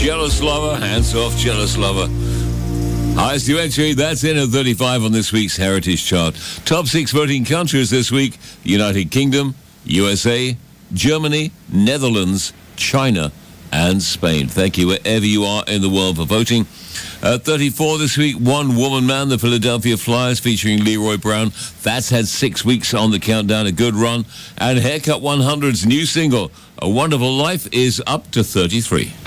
Jealous Lover, hands off Jealous Lover. Highest new entry, that's in at 35 on this week's Heritage Chart. Top 6 voting countries this week: United Kingdom, USA, Germany, Netherlands, China, and Spain. Thank you wherever you are in the world for voting. At 34 this week, One Woman Man, the Philadelphia Flyers featuring Leroy Brown. That's had 6 weeks on the countdown, a good run. And Haircut 100's new single, A Wonderful Life, is up to 33.